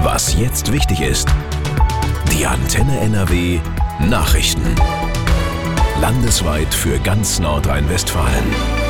Was jetzt wichtig ist. Die Antenne NRW Nachrichten. Landesweit für ganz Nordrhein-Westfalen.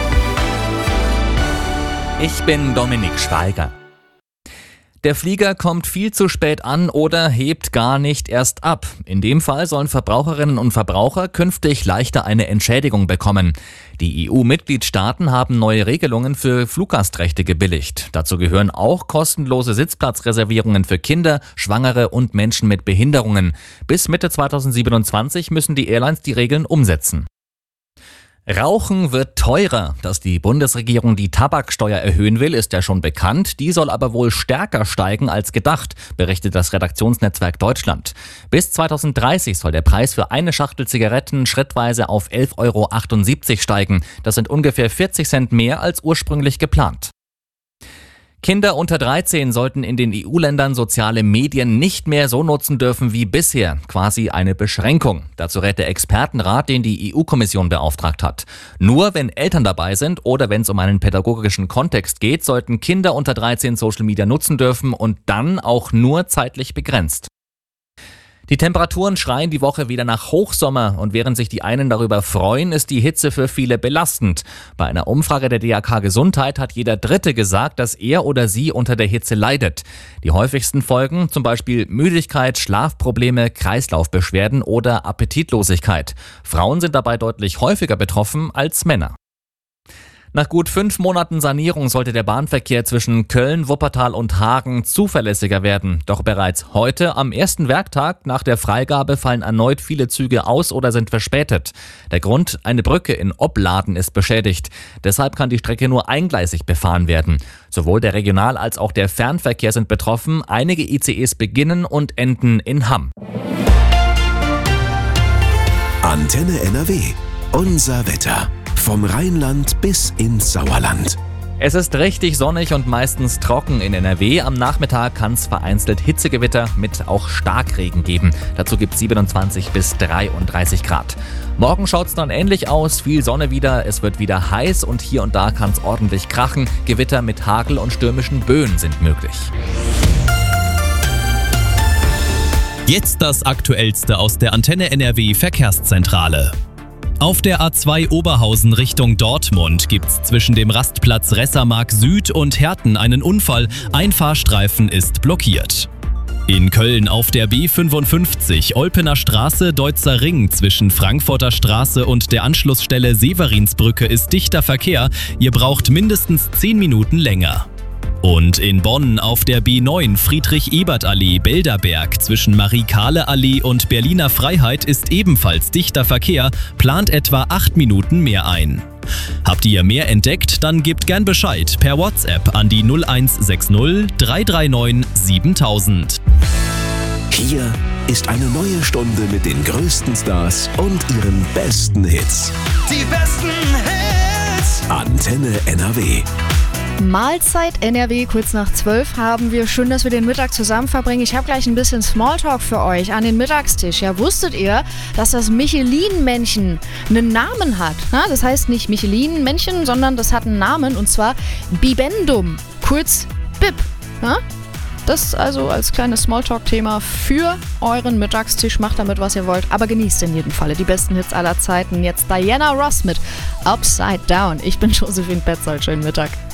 Ich bin Dominik Schweiger. Der Flieger kommt viel zu spät an oder hebt gar nicht erst ab. In dem Fall sollen Verbraucherinnen und Verbraucher künftig leichter eine Entschädigung bekommen. Die EU-Mitgliedstaaten haben neue Regelungen für Fluggastrechte gebilligt. Dazu gehören auch kostenlose Sitzplatzreservierungen für Kinder, Schwangere und Menschen mit Behinderungen. Bis Mitte 2027 müssen die Airlines die Regeln umsetzen. Rauchen wird teurer. Dass die Bundesregierung die Tabaksteuer erhöhen will, ist ja schon bekannt. Die soll aber wohl stärker steigen als gedacht, berichtet das Redaktionsnetzwerk Deutschland. Bis 2030 soll der Preis für eine Schachtel Zigaretten schrittweise auf 11,78 € steigen. Das sind ungefähr 40 Cent mehr als ursprünglich geplant. Kinder unter 13 sollten in den EU-Ländern soziale Medien nicht mehr so nutzen dürfen wie bisher. Quasi eine Beschränkung. Dazu rät der Expertenrat, den die EU-Kommission beauftragt hat. Nur wenn Eltern dabei sind oder wenn es um einen pädagogischen Kontext geht, sollten Kinder unter 13 Social Media nutzen dürfen und dann auch nur zeitlich begrenzt. Die Temperaturen schreien die Woche wieder nach Hochsommer und während sich die einen darüber freuen, ist die Hitze für viele belastend. Bei einer Umfrage der DAK Gesundheit hat jeder Dritte gesagt, dass er oder sie unter der Hitze leidet. Die häufigsten Folgen, zum Beispiel Müdigkeit, Schlafprobleme, Kreislaufbeschwerden oder Appetitlosigkeit. Frauen sind dabei deutlich häufiger betroffen als Männer. Nach gut 5 Monaten Sanierung sollte der Bahnverkehr zwischen Köln, Wuppertal und Hagen zuverlässiger werden. Doch bereits heute, am ersten Werktag nach der Freigabe, fallen erneut viele Züge aus oder sind verspätet. Der Grund: eine Brücke in Opladen ist beschädigt. Deshalb kann die Strecke nur eingleisig befahren werden. Sowohl der Regional- als auch der Fernverkehr sind betroffen. Einige ICEs beginnen und enden in Hamm. Antenne NRW. Unser Wetter. Vom Rheinland bis ins Sauerland. Es ist richtig sonnig und meistens trocken in NRW. Am Nachmittag kann es vereinzelt Hitzegewitter mit auch Starkregen geben. Dazu gibt es 27 bis 33 Grad. Morgen schaut es dann ähnlich aus. Viel Sonne wieder, es wird wieder heiß und hier und da kann es ordentlich krachen. Gewitter mit Hagel und stürmischen Böen sind möglich. Jetzt das Aktuellste aus der Antenne NRW Verkehrszentrale. Auf der A2 Oberhausen Richtung Dortmund gibt's zwischen dem Rastplatz Ressermark Süd und Herten einen Unfall. Ein Fahrstreifen ist blockiert. In Köln auf der B55 Olpener Straße Deutzer Ring zwischen Frankfurter Straße und der Anschlussstelle Severinsbrücke ist dichter Verkehr. Ihr braucht mindestens 10 Minuten länger. Und in Bonn auf der B9 Friedrich-Ebert-Allee Belderberg zwischen Marie-Kahle-Allee und Berliner Freiheit ist ebenfalls dichter Verkehr, plant etwa 8 Minuten mehr ein. Habt ihr mehr entdeckt, dann gebt gern Bescheid per WhatsApp an die 0160 339 7000. Hier ist eine neue Stunde mit den größten Stars und ihren besten Hits. Die besten Hits! Antenne NRW. Mahlzeit NRW, kurz nach 12 haben wir. Schön, dass wir den Mittag zusammen verbringen. Ich habe gleich ein bisschen Smalltalk für euch an den Mittagstisch. Ja, wusstet ihr, dass das Michelin-Männchen einen Namen hat? Na, das heißt nicht Michelin-Männchen, sondern das hat einen Namen und zwar Bibendum, kurz Bib. Na? Das also als kleines Smalltalk-Thema für euren Mittagstisch. Macht damit, was ihr wollt, aber genießt in jedem Falle die besten Hits aller Zeiten. Jetzt Diana Ross mit Upside Down. Ich bin Josephine Petzold. Schönen Mittag.